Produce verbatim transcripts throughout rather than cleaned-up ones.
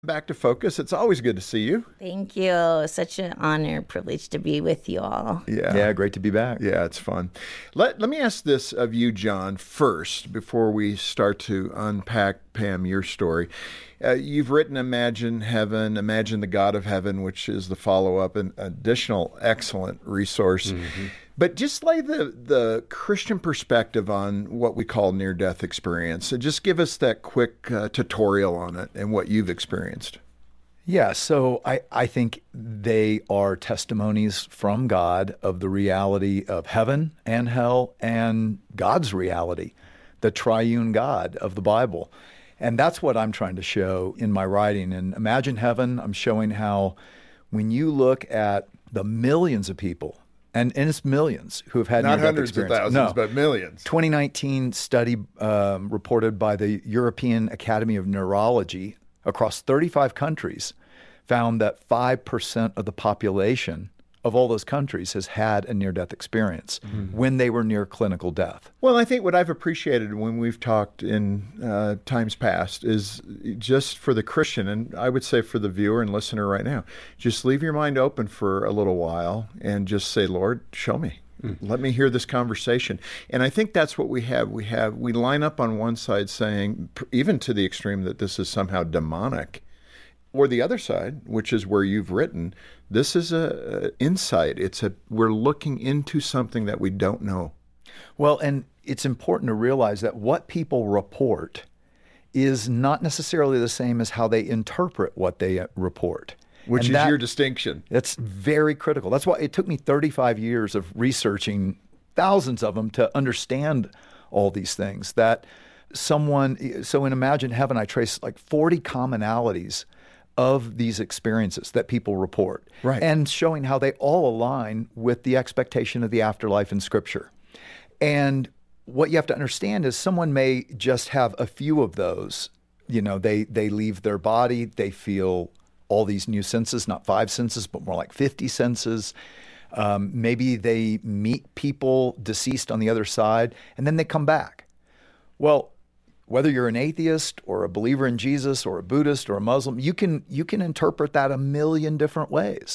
Back to Focus. It's always good to see you. Thank you. Such an honor, privilege to be with you all. Yeah. Yeah, great to be back. Yeah, it's fun. Let, let me ask this of you, John, first, before we start to unpack, Pam, your story. Uh, you've written Imagine Heaven, Imagine the God of Heaven, which is the follow-up, an additional excellent resource. Mm-hmm. But just lay the, the Christian perspective on what we call near-death experience. So just give us that quick uh, tutorial on it and what you've experienced. Yeah, so I, I think they are testimonies from God of the reality of heaven and hell and God's reality, the triune God of the Bible. And that's what I'm trying to show in my writing. And Imagine Heaven, I'm showing how when you look at the millions of people, and, and it's millions who have had not near-death hundreds experience. of thousands, no. but millions. twenty nineteen study um, reported by the European Academy of Neurology across thirty-five countries found that five percent of the population of all those countries has had a near-death experience mm-hmm. when they were near clinical death. Well, I think what I've appreciated when we've talked in uh, times past is just for the Christian, and I would say for the viewer and listener right now, just leave your mind open for a little while and just say, Lord, show me. Mm. Let me hear this conversation. And I think that's what we have. We have, we line up on one side saying, even to the extreme that this is somehow demonic, or the other side, which is where you've written, this is a, a insight. It's a we're looking into something that we don't know. Well, and it's important to realize that what people report is not necessarily the same as how they interpret what they report. Which and is that, your distinction. That's very critical. That's why it took me thirty-five years of researching thousands of them to understand all these things. That someone, so in Imagine Heaven, I trace like forty commonalities of these experiences that people report, right, and showing how they all align with the expectation of the afterlife in Scripture. And what you have to understand is someone may just have a few of those. You know, they they leave their body, they feel all these new senses, not five senses, but more like fifty senses. Um, maybe they meet people deceased on the other side, and then they come back. Well, whether you're an atheist or a believer in Jesus or a Buddhist or a Muslim, you can you can interpret that a million different ways.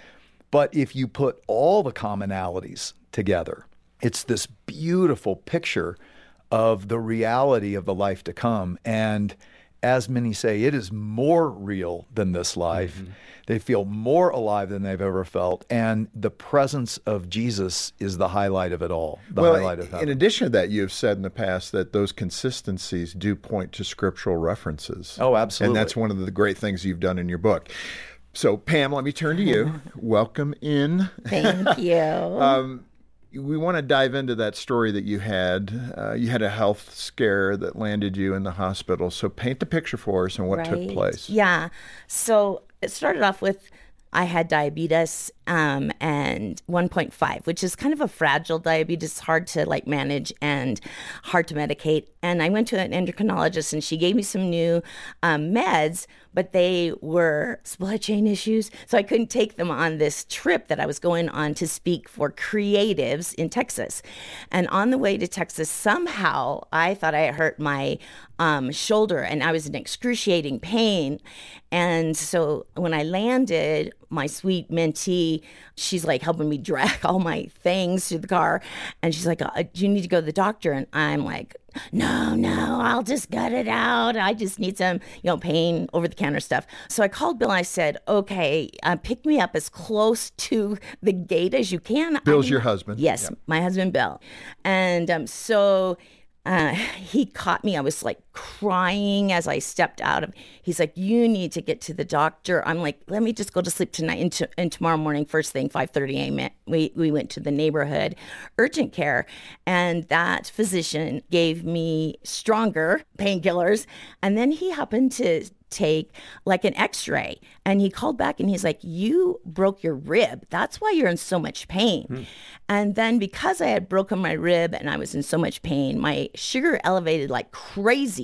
But if you put all the commonalities together, it's this beautiful picture of the reality of the life to come. And as many say, it is more real than this life. Mm-hmm. They feel more alive than they've ever felt. And the presence of Jesus is the highlight of it all, the well, highlight of heaven. In addition to that, you have said in the past that those consistencies do point to scriptural references. Oh, absolutely. And that's one of the great things you've done in your book. So, Pam, let me turn to you. Welcome in. Thank you. um, we want to dive into that story that you had. Uh, you had a health scare that landed you in the hospital. So paint the picture for us and what right. took place. Yeah. So it started off with I had diabetes um, and one point five, which is kind of a fragile diabetes, hard to like manage and hard to medicate. And I went to an endocrinologist and she gave me some new um, meds, but they were supply chain issues. So I couldn't take them on this trip that I was going on to speak for creatives in Texas. And on the way to Texas, somehow I thought I hurt my um, shoulder and I was in excruciating pain. And so when I landed, my sweet mentee, she's like helping me drag all my things to the car. And she's like, uh, do you need to go to the doctor? And I'm like, no, no, I'll just gut it out. I just need some, you know, pain over the counter stuff. So I called Bill and I said, okay, uh, pick me up as close to the gate as you can. Bill's I, your husband? Yes, yep. My husband, Bill. And um, so Uh, he caught me. I was like crying as I stepped out of. He's like, "You need to get to the doctor." I'm like, "Let me just go to sleep tonight." And, to, and tomorrow morning, first thing, five thirty a.m. We we went to the neighborhood urgent care, and that physician gave me stronger painkillers. And then he happened to take like an x-ray, and he called back and he's like, "You broke your rib. That's why you're in so much pain." Hmm. And then because I had broken my rib and I was in so much pain, my sugar elevated like crazy.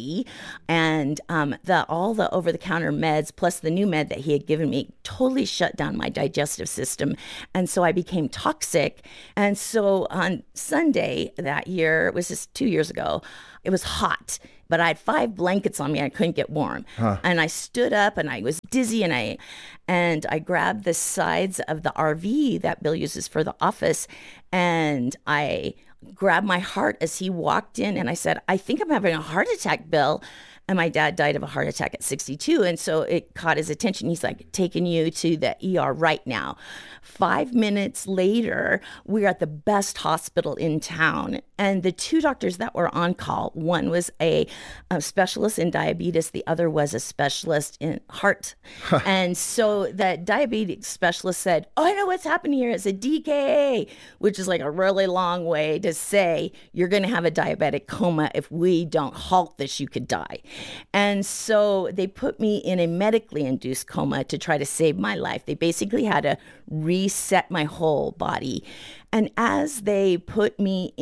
D, and um, the all the over-the-counter meds plus the new med that he had given me totally shut down my digestive system, and so I became toxic. And so on Sunday that year, it was just two years ago, it was hot, but I had five blankets on me. I couldn't get warm. Huh. And I stood up and I was dizzy, and I and I grabbed the sides of the R V that Bill uses for the office, and I grabbed my heart as he walked in, and I said, I think I'm having a heart attack, Bill. And my dad died of a heart attack at sixty-two. And so it caught his attention. He's like, taking you to the E R right now. Five minutes later, we're at the best hospital in town. And the two doctors that were on call, one was a, a specialist in diabetes. The other was a specialist in heart. And so the diabetes specialist said, oh, I know what's happening here. It's a D K A, which is like a really long way to say you're going to have a diabetic coma. If we don't halt this, you could die. And so they put me in a medically induced coma to try to save my life. They basically had to reset my whole body. And as they put me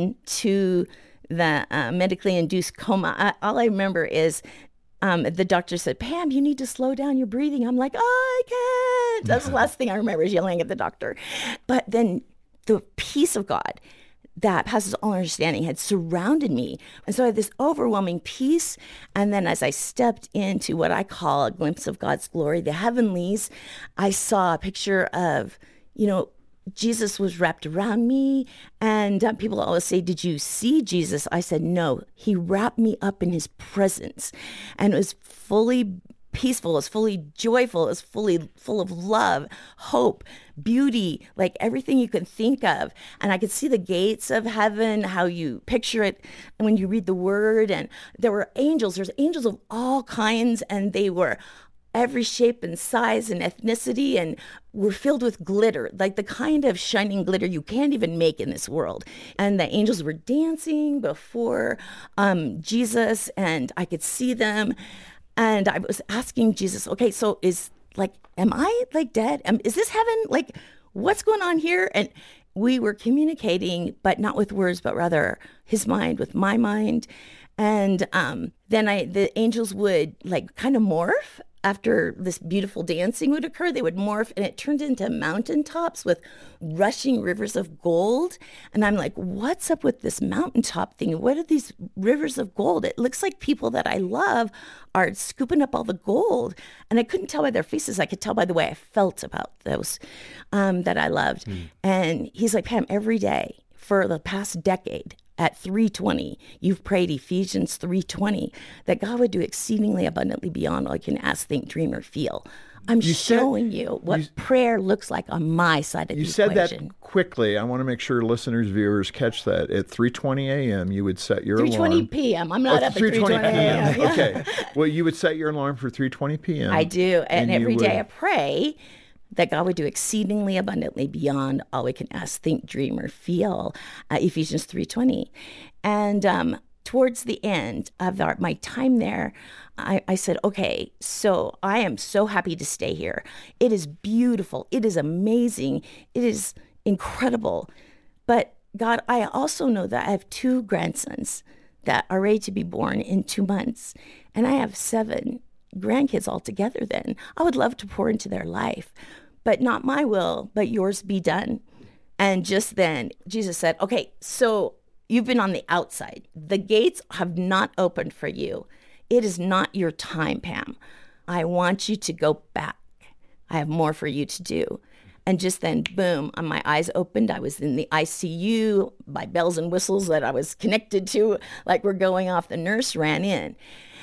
into the uh, medically induced coma, I, all I remember is um, the doctor said, Pam, you need to slow down your breathing. I'm like, oh, I can't. That's the last thing I remember is yelling at the doctor. But then the peace of God that passes all understanding had surrounded me. And so I had this overwhelming peace. And then as I stepped into what I call a glimpse of God's glory, the heavenlies, I saw a picture of, you know, Jesus was wrapped around me. And uh, people always say, did you see Jesus? I said, no, he wrapped me up in his presence. And it was fully peaceful, it's fully joyful, it's fully full of love, hope, beauty, like everything you can think of. And I could see the gates of heaven, how you picture it when you read the word. And there were angels, there's angels of all kinds, and they were every shape and size and ethnicity, and were filled with glitter, like the kind of shining glitter you can't even make in this world. And the angels were dancing before um, Jesus, and I could see them. And I was asking Jesus, okay, so is like, am I like dead? Am, is this heaven? Like, what's going on here? And we were communicating, but not with words, but rather his mind with my mind. And um, then I, the angels would like kind of morph. After this beautiful dancing would occur, they would morph, and it turned into mountaintops with rushing rivers of gold. And I'm like, what's up with this mountaintop thing? What are these rivers of gold? It looks like people that I love are scooping up all the gold. And I couldn't tell by their faces. I could tell by the way I felt about those um, that I loved. Mm. And he's like, Pam, every day for the past decade, at three twenty, you've prayed Ephesians three twenty, that God would do exceedingly abundantly beyond all you can ask, think, dream, or feel. I'm you showing said, you what you, prayer looks like on my side of the equation. You said that quickly. I want to make sure listeners, viewers catch that. At three twenty a.m., you would set your three twenty alarm. three twenty p.m. I'm not oh, up at three twenty a.m. Yeah. Okay. Well, you would set your alarm for three twenty p.m. I do. And, and every day would... I pray that God would do exceedingly abundantly beyond all we can ask, think, dream, or feel, uh, Ephesians three twenty. And um, towards the end of our, my time there, I, I said, okay, so I am so happy to stay here. It is beautiful. It is amazing. It is incredible. But God, I also know that I have two grandsons that are ready to be born in two months. And I have seven grandkids altogether then. I would love to pour into their life, but not my will, but yours be done. And just then, Jesus said, okay, so you've been on the outside. The gates have not opened for you. It is not your time, Pam. I want you to go back. I have more for you to do. And just then, boom, my eyes opened. I was in the I C U by bells and whistles that I was connected to, like we're going off. The nurse ran in,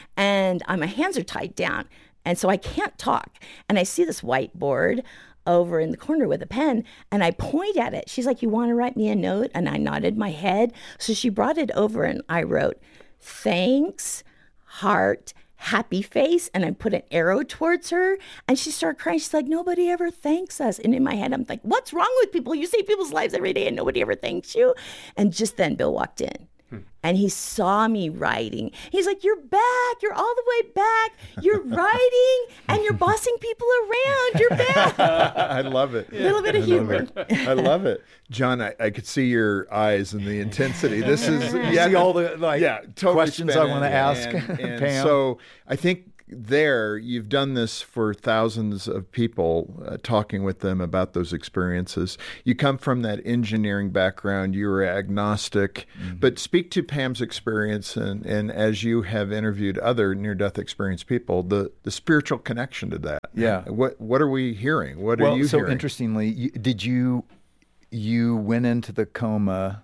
and my hands are tied down. And so I can't talk. And I see this whiteboard over in the corner with a pen, and I point at it. She's like, you want to write me a note? And I nodded my head. So she brought it over, and I wrote, thanks, heart, happy face. And I put an arrow towards her, and she started crying. She's like, nobody ever thanks us. And in my head, I'm like, what's wrong with people? You save people's lives every day, and nobody ever thanks you. And just then Bill walked in. And he saw me writing. He's like, you're back. You're all the way back. You're writing and you're you're bossing people around. You're bad. I love it. A little bit of I humor. love it. I love it. John, I, I could see your eyes and the intensity. This is, You yeah, see all the like yeah, totally questions I spinning. want to ask, And, and Pam. so I think there you've done this for thousands of people, uh, talking with them about those experiences. You come from that engineering background. You were agnostic, mm-hmm. but speak to Pam's experience, and, and as you have interviewed other near-death experience people, the, the spiritual connection to that. Yeah. What what are we hearing? What well, are you so hearing? interestingly, you, did you you went into the coma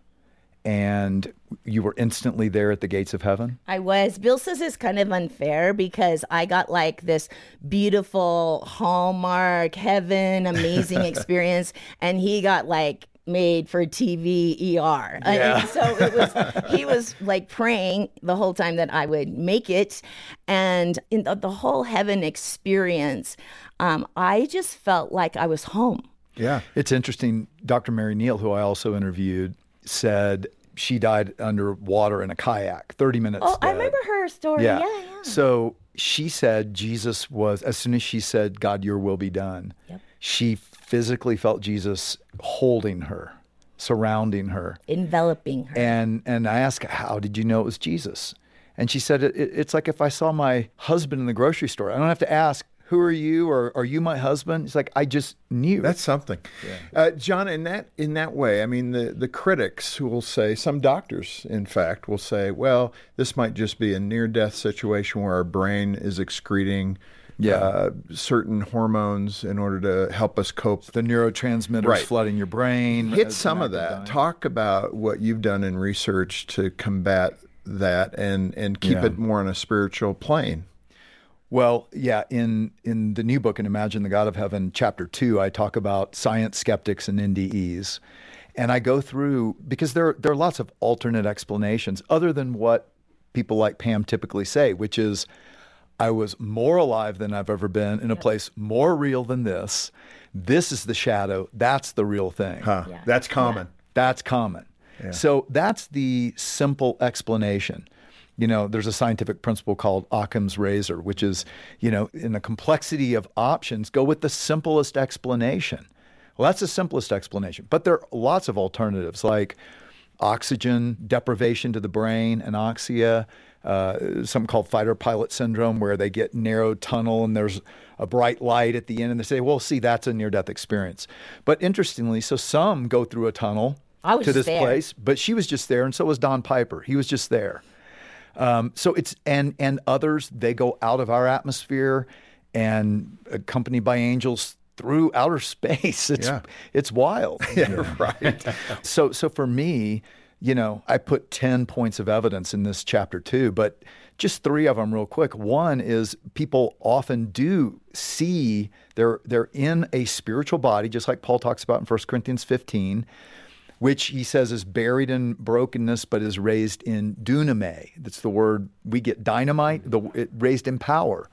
and you were instantly there at the gates of heaven? I was. Bill says it's kind of unfair because I got like this beautiful Hallmark heaven amazing experience, and he got like made for T V E R. Yeah. And so it was, he was like praying the whole time that I would make it. And in the, the whole heaven experience, um, I just felt like I was home. Yeah. It's interesting. Doctor Mary Neal, who I also interviewed, said she died underwater in a kayak, thirty minutes Oh, I dead. remember her story. Yeah. yeah, yeah. So she said Jesus was, as soon as she said, God, your will be done, Yep. she physically felt Jesus holding her, surrounding her. Enveloping her. And and I asked, how did you know it was Jesus? And she said, it, it, it's like if I saw my husband in the grocery store. I don't have to ask, who are you, or are you my husband? It's like, I just knew. That's something. Yeah. Uh, John, in that in that way, I mean, the, the critics who will say, some doctors, in fact, will say, well, this might just be a near-death situation where our brain is excreting Yeah. uh, certain hormones in order to help us cope. The neurotransmitters Right. flooding your brain. Hit as some an of act that. dying. Talk about what you've done in research to combat that and, and keep Yeah. it more on a spiritual plane. Well, yeah, in, in the new book, in Imagine the God of Heaven, chapter two, I talk about science skeptics and N D Es. And I go through, because there, there are lots of alternate explanations other than what people like Pam typically say, which is, I was more alive than I've ever been in a place more real than this. This is the shadow. That's the real thing. Huh. Yeah. That's common. That's common. Yeah. So that's the simple explanation. You know, there's a scientific principle called Occam's razor, which is, you know, in the complexity of options, go with the simplest explanation. Well, that's the simplest explanation. But there are lots of alternatives, like oxygen deprivation to the brain, anoxia, uh, something called fighter pilot syndrome, where they get narrow tunnel and there's a bright light at the end, and they say, well, see, that's a near-death experience. But interestingly, so some go through a tunnel I was to this there. place, but she was just there, and so was Don Piper. He was just there. Um, so it's and and others, they go out of our atmosphere and accompanied by angels through outer space. It's Yeah. it's wild. Yeah, right. So so for me, you know, I put ten points of evidence in this chapter two, but just three of them real quick. One is people often do see they're they're in a spiritual body, just like Paul talks about in First Corinthians fifteen, which he says is buried in brokenness, but is raised in duname. That's the word we get, dynamite, the, it raised in power.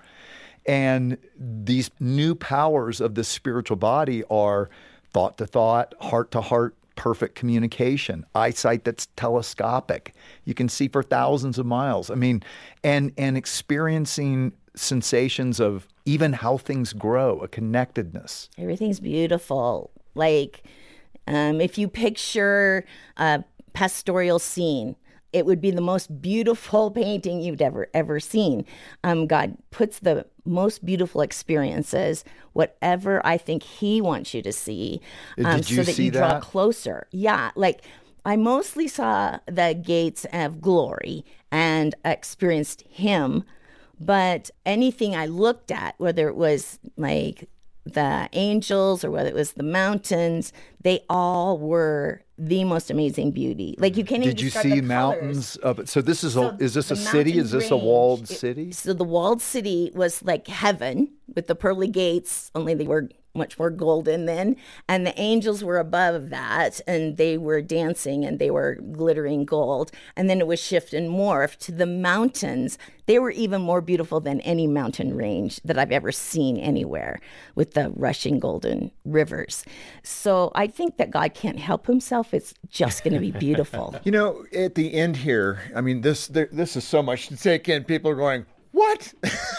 And these new powers of the spiritual body are thought to thought, heart to heart, perfect communication, eyesight that's telescopic. You can see for thousands of miles. I mean, and and experiencing sensations of even how things grow, a connectedness. Everything's beautiful. Like, um, if you picture a pastoral scene, it would be the most beautiful painting you've ever, ever seen. Um, God puts the most beautiful experiences, whatever I think he wants you to see, um, Did you so that see you draw that? closer. Yeah, like I mostly saw the gates of glory and experienced him, but anything I looked at, whether it was like the angels or whether it was the mountains, they all were the most amazing beauty. Like you can't even Did you describe see the colors. mountains of it? So this is So a is this the a city? Is mountain this a range, walled it- city? So the walled city was like heaven with the pearly gates, only they were much more golden then. And the angels were above that, and they were dancing and they were glittering gold. And then it was shift and morph to the mountains. They were even more beautiful than any mountain range that I've ever seen anywhere, with the rushing golden rivers. So I think that God can't help himself. It's just going to be beautiful. You know, at the end here, I mean, this there, this is so much to take in. People are going, what?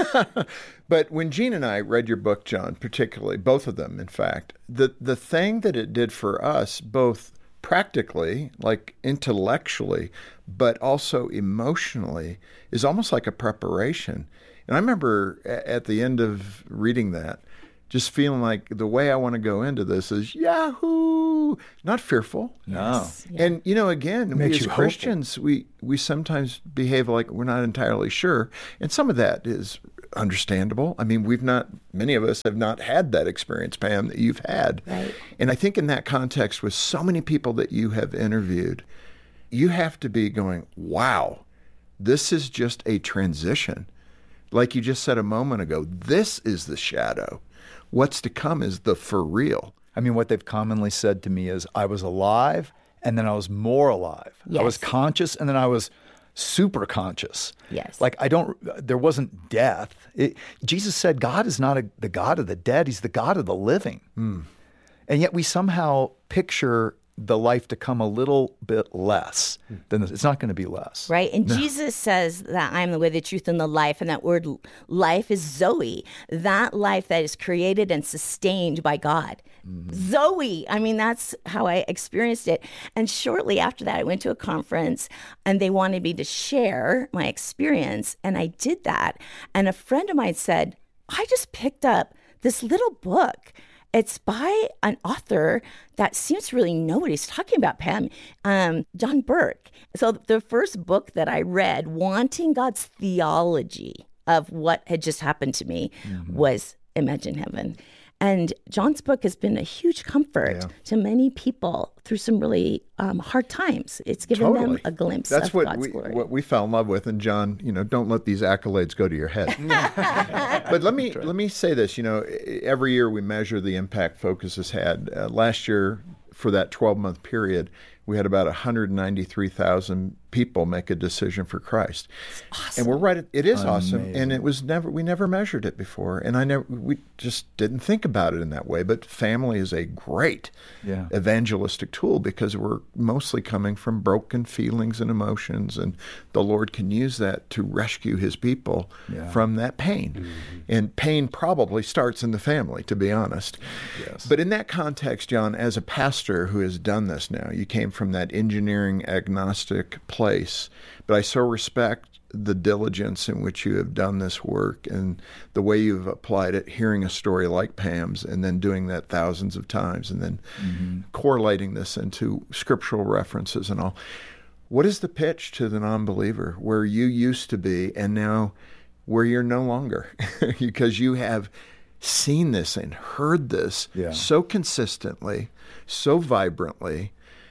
But when Gene and I read your book, John, particularly, both of them, in fact, the, the thing that it did for us, both practically, like intellectually, but also emotionally, is almost like a preparation. And I remember at the end of reading that, just feeling like the way I want to go into this is Yahoo, not fearful. No. Yeah. And, you know, again, we Makes as you hopeful. Christians, we, we sometimes behave like we're not entirely sure. And some of that is understandable. I mean, we've not, many of us have not had that experience, Pam, that you've had. Right. And I think in that context, with so many people that you have interviewed, you have to be going, wow, this is just a transition. Like you just said a moment ago, this is the shadow. What's to come is the for real. I mean, what they've commonly said to me is I was alive and then I was more alive. I was Yes. conscious and then I was super conscious. Yes. Like I don't, there wasn't death. It, Jesus said God is not a, the God of the dead. He's the God of the living. Mm. And yet we somehow picture the life to come a little bit less than this. It's not going to be less. Right. And Jesus says that I am the way, the truth, and the life. And that word life is Zoe, that life that is created and sustained by God. Mm-hmm. Zoe. I mean, that's how I experienced it. And shortly after that, I went to a conference and they wanted me to share my experience. And I did that. And a friend of mine said, I just picked up this little book. It's by an author that seems to really know what he's talking about, Pam, um, John Burke. So the first book that I read, wanting God's theology of what had just happened to me, mm-hmm. was Imagine Heaven. And John's book has been a huge comfort Yeah. to many people through some really um, hard times. It's given Totally. them a glimpse That's of what God's we, glory. what we fell in love with. And John, you know, don't let these accolades go to your head. But let me let me say this. You know, every year we measure the impact Focus has had. Uh, last year, for that twelve-month period, we had about one hundred ninety-three thousand people make a decision for Christ. Awesome. And we're right at, it is awesome. Amazing. And it was never, we never measured it before. And I never, we just didn't think about it in that way. But family is a great Yeah. evangelistic tool because we're mostly coming from broken feelings and emotions. And the Lord can use that to rescue his people Yeah. from that pain. Mm-hmm. And pain probably starts in the family, to be honest. Yes. But in that context, John, as a pastor who has done this now, you came from that engineering agnostic place, but I so respect the diligence in which you have done this work and the way you've applied it, hearing a story like Pam's and then doing that thousands of times and then mm-hmm. correlating this into scriptural references and all. What is the pitch to the non-believer where you used to be and now where you're no longer? Because you have seen this and heard this Yeah. so consistently, so vibrantly.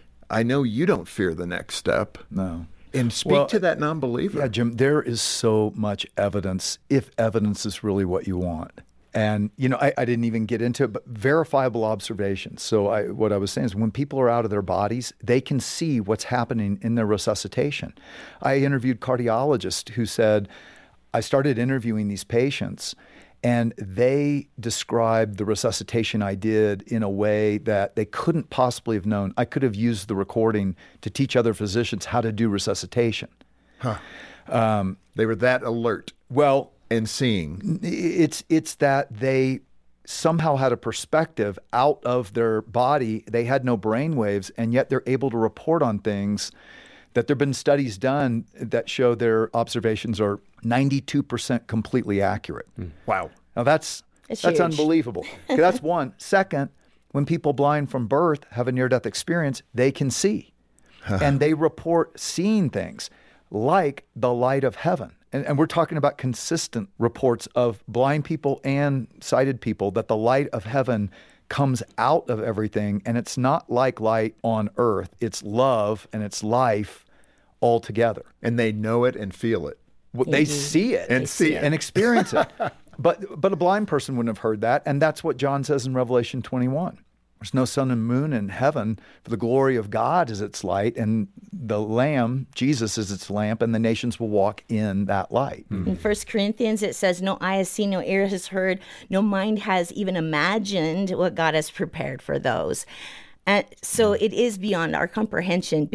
I know you don't fear the next step. No. And speak Well, to that non-believer. Yeah, Jim, there is so much evidence, if evidence is really what you want. And, you know, I, I didn't even get into it, but verifiable observations. So I, what I was saying is when people are out of their bodies, they can see what's happening in their resuscitation. I interviewed cardiologists who said, I started interviewing these patients and they described the resuscitation I did in a way that they couldn't possibly have known. I could have used the recording to teach other physicians how to do resuscitation. Huh. Um, they were that alert Well, and seeing. it's it's that they somehow had a perspective out of their body. They had no brain waves, and yet they're able to report on things that there have been studies done that show their observations are ninety-two percent completely accurate. Wow. Now that's It's that's huge. unbelievable. Okay, that's one. Second, when people blind from birth have a near-death experience, they can see. And they report seeing things like the light of heaven. And, and we're talking about consistent reports of blind people and sighted people that the light of heaven comes out of everything. And it's not like light on earth. It's love and it's life all together. And they know it and feel it. Well, they see it And see it. and experience it. But but a blind person wouldn't have heard that. And that's what John says in Revelation twenty-one. There's no sun and moon in heaven, for the glory of God is its light, and the Lamb, Jesus, is its lamp, and the nations will walk in that light. Mm-hmm. In First Corinthians, it says, no eye has seen, no ear has heard, no mind has even imagined what God has prepared for those. And so it is beyond our comprehension because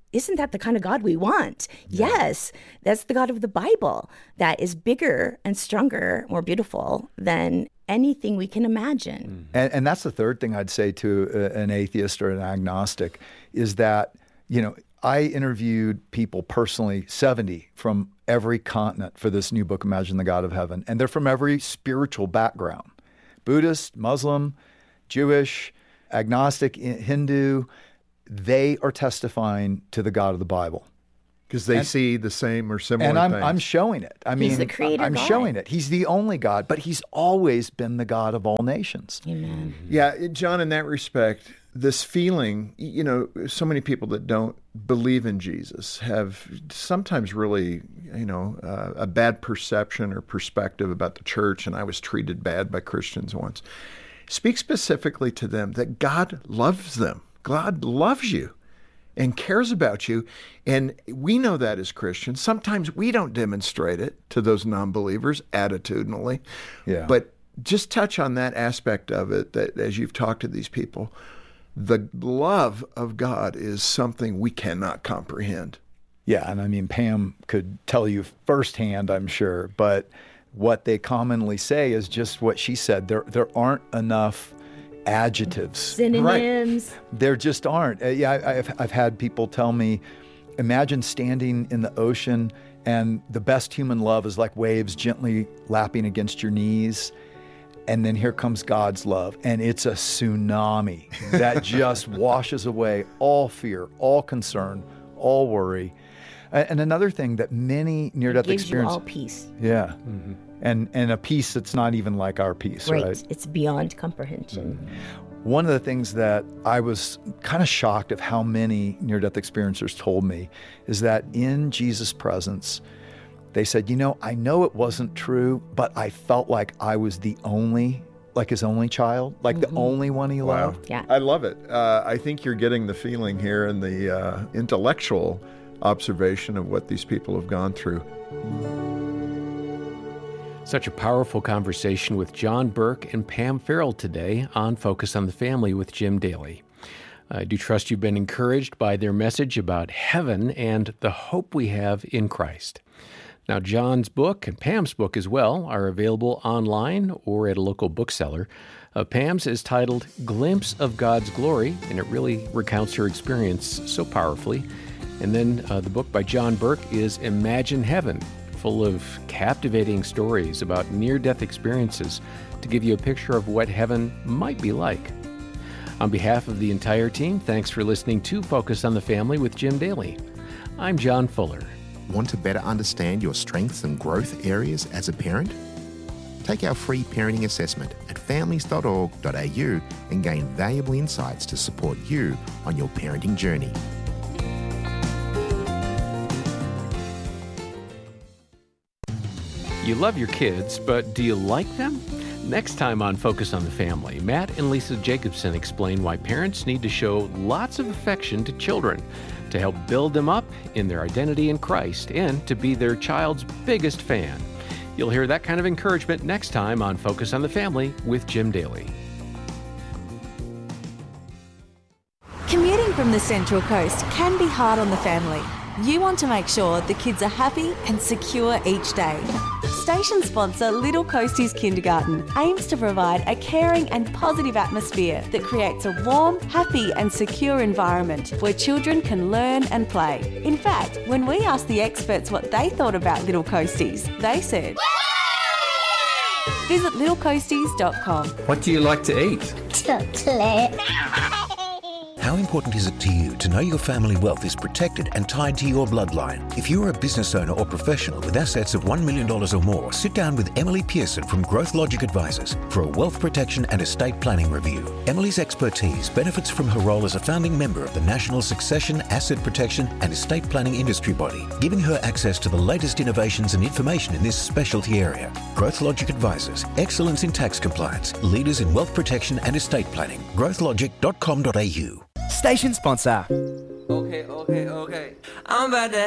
isn't that the kind of God we want? Yeah. Yes, that's the God of the Bible that is bigger and stronger, more beautiful than anything we can imagine. Mm. And, and that's the third thing I'd say to a, an atheist or an agnostic is that, you know, I interviewed people personally, seventy from every continent for this new book, Imagine the God of Heaven. And they're from every spiritual background, Buddhist, Muslim, Jewish, agnostic, Hindu. They are testifying to the God of the Bible. Because they and, see the same or similar and I'm, things. I'm showing it. I mean, he's the creator I'm God. showing it. He's the only God, but he's always been the God of all nations. Amen. Yeah, John, in that respect, this feeling, you know, so many people that don't believe in Jesus have sometimes really, you know, uh, a bad perception or perspective about the church, and I was treated bad by Christians once. Speak specifically to them that God loves them. God loves you and cares about you. And we know that as Christians. Sometimes we don't demonstrate it to those non-believers attitudinally. Yeah. But just touch on that aspect of it, that as you've talked to these people, the love of God is something we cannot comprehend. Yeah, and I mean, Pam could tell you firsthand, I'm sure, but what they commonly say is just what she said. There, there aren't enough adjectives. Synonyms. Right. There just aren't. Uh, yeah, I, I've, I've had people tell me, imagine standing in the ocean and the best human love is like waves gently lapping against your knees. And then here comes God's love. And it's a tsunami that just washes away all fear, all concern, all worry. And another thing that many near-death experiences... Gives you all peace. Yeah. Mm-hmm. And and a peace that's not even like our peace, right? Right. It's beyond comprehension. Mm-hmm. One of the things that I was kind of shocked of how many near-death experiencers told me is that in Jesus' presence, they said, you know, I know it wasn't true, but I felt like I was the only, like his only child, like mm-hmm. the only one he wow. loved. Yeah. I love it. Uh, I think you're getting the feeling here and the uh, intellectual observation of what these people have gone through. Such a powerful conversation with John Burke and Pam Farrell today on Focus on the Family with Jim Daly. I do trust you've been encouraged by their message about heaven and the hope we have in Christ. Now, John's book and Pam's book as well are available online or at a local bookseller. Uh, Pam's is titled Glimpse of God's Glory, and it really recounts her experience so powerfully. And then uh, the book by John Burke is Imagine Heaven, full of captivating stories about near-death experiences to give you a picture of what heaven might be like. On behalf of the entire team, thanks for listening to Focus on the Family with Jim Daly. I'm John Fuller. Want to better understand your strengths and growth areas as a parent? Take our free parenting assessment at families dot org dot a u and gain valuable insights to support you on your parenting journey. You love your kids, but do you like them? Next time on Focus on the Family, Matt and Lisa Jacobson explain why parents need to show lots of affection to children to help build them up in their identity in Christ and to be their child's biggest fan. You'll hear that kind of encouragement next time on Focus on the Family with Jim Daly. Commuting from the Central Coast can be hard on the family. You want to make sure the kids are happy and secure each day. Station sponsor Little Coasties Kindergarten aims to provide a caring and positive atmosphere that creates a warm, happy and secure environment where children can learn and play. In fact, when we asked the experts what they thought about Little Coasties, they said, visit little coasties dot com. What do you like to eat? Chocolate. How important is it to you to know your family wealth is protected and tied to your bloodline? If you are a business owner or professional with assets of one million dollars or more, sit down with Emily Pearson from Growth Logic Advisors for a wealth protection and estate planning review. Emily's expertise benefits from her role as a founding member of the National Succession, Asset Protection and Estate Planning Industry Body, giving her access to the latest innovations and information in this specialty area. Growth Logic Advisors, excellence in tax compliance, leaders in wealth protection and estate planning. growth logic dot com dot a u. Station sponsor. Okay, okay, okay. I'm about to